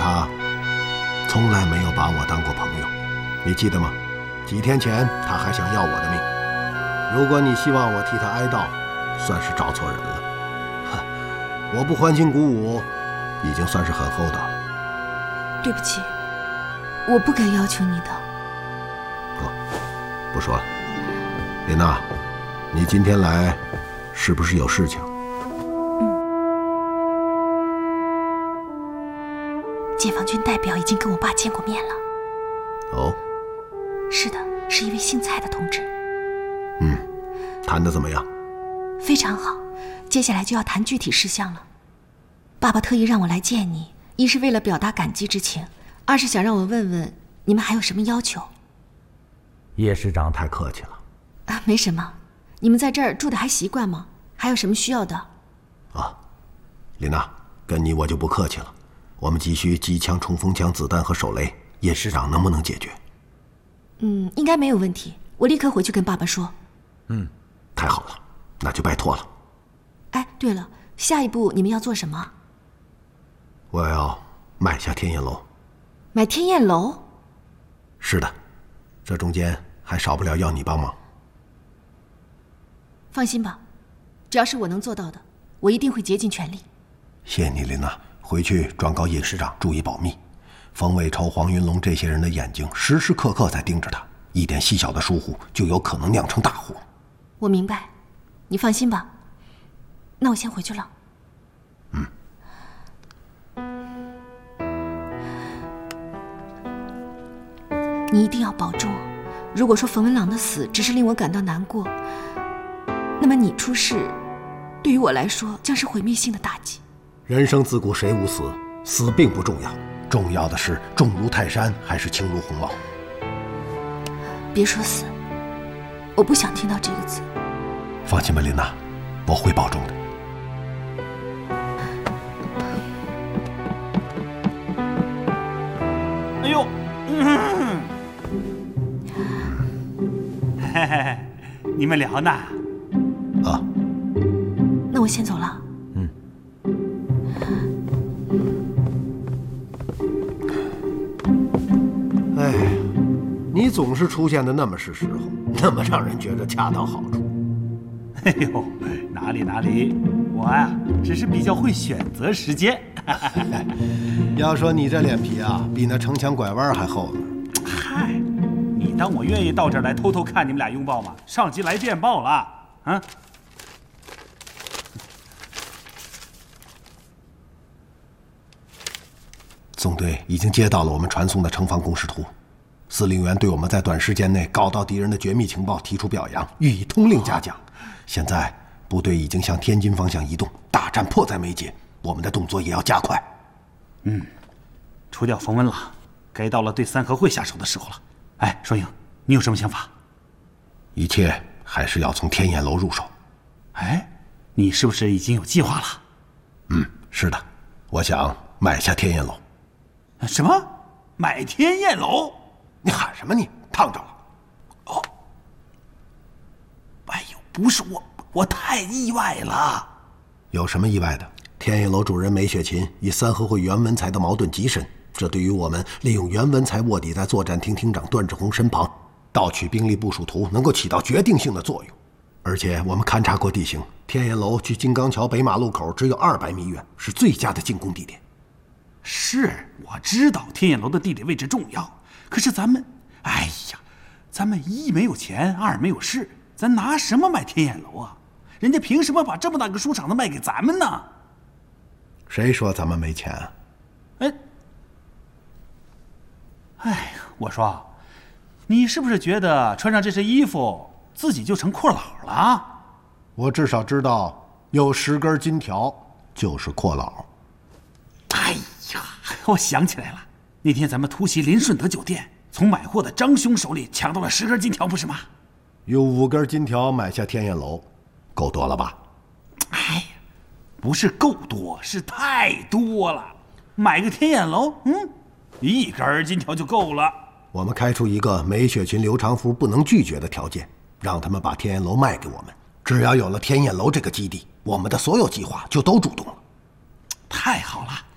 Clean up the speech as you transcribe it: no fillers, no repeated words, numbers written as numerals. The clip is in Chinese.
他从来没有把我当过朋友，你记得吗？几天前他还想要我的命。如果你希望我替他哀悼，算是找错人了。我不欢欣鼓舞，已经算是很厚道了。 对不起，我不该要求你的。 不说了。琳娜，你今天来是不是有事情？ 解放军代表已经跟我爸见过面了。 哦， 是的，是一位姓蔡的同志。 谈得怎么样？ 非常好，接下来就要谈具体事项了。爸爸特意让我来见你，一是为了表达感激之情，二是想让我问问你们还有什么要求。 叶师长太客气了。 没什么，你们在这儿住的还习惯吗？还有什么需要的？ 琳娜，跟你我就不客气了。我们急需机枪、冲锋枪、子弹和手雷，叶师长能不能解决？ 应该没有问题，我立刻回去跟爸爸说。 太好了，那就拜托了。 哎，对了，下一步你们要做什么？ 我要买下天焰楼。 买天焰楼？ 是的，这中间还少不了要你帮忙。 放心吧，只要是我能做到的，我一定会竭尽全力。 谢谢你，琳娜。回去转告叶师长注意保密。冯伟超、黄云龙这些人的眼睛时时刻刻在盯着他，一点细小的疏忽就有可能酿成大祸。 我明白，你放心吧。那我先回去了。你一定要保重。如果说冯文朗的死只是令我感到难过，那么你出事，对于我来说将是毁灭性的打击。 人生自古谁无死，死并不重要，重要的是重如泰山还是轻如鸿毛。 别说死，我不想听到这个字。 放心吧，琳娜，我会保重的。 哎呦，嘿嘿，你们聊呢？ 那我先走了。 哎，你总是出现的那么是时候，那么让人觉得恰到好处。 哎呦，哪里，我呀，只是比较会选择时间。 要说你这脸皮啊，比那城墙拐弯还厚呢。 嗨，你当我愿意到这儿来偷偷看你们俩拥抱吗？上级来电报了啊！ 纵队已经接到了我们传送的城防工事图，司令员对我们在短时间内搞到敌人的绝密情报提出表扬，予以通令嘉奖。现在部队已经向天津方向移动，大战迫在眉睫，我们的动作也要加快。 除掉冯文朗，该到了对三合会下手的时候了。哎，双英，你有什么想法？ 一切还是要从天焰楼入手。 哎，你是不是已经有计划了？ 是的，我想买下天焰楼。 什么？买天焰楼？ 你喊什么你？烫着了。 哎呦，不是我太意外了。 有什么意外的？天焰楼主人梅雪琴与三合会袁文才的矛盾极深，这对于我们利用袁文才卧底在作战厅厅长段志宏身旁，盗取兵力部署图，能够起到决定性的作用。而且我们勘察过地形，天焰楼距金刚桥北马路口只有200米远，是最佳的进攻地点。 是，我知道天焰楼的地理位置重要，可是咱们一没有钱，二没有势，咱拿什么买天焰楼啊？人家凭什么把这么大个书场子卖给咱们呢？ 谁说咱们没钱啊？ 我说，你是不是觉得穿上这身衣服自己就成阔佬了？ 我至少知道有10根金条就是阔佬。 哎呀，我想起来了，那天咱们突袭林顺德酒店，从买货的张兄手里抢到了10根金条，不是吗？ 用5根金条买下天焰楼，够多了吧？ 哎呀，不是够多，是太多了。买个天焰楼，1根金条就够了。 我们开出一个梅雪群、刘长福不能拒绝的条件，让他们把天焰楼卖给我们。只要有了天焰楼这个基地，我们的所有计划就都主动了。 太好了，